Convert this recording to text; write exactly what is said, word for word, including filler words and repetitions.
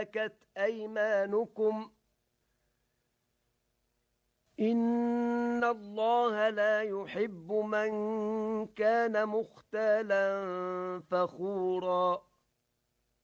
ملكت أيمانكم إن الله لا يحب من كان مختالا فخورا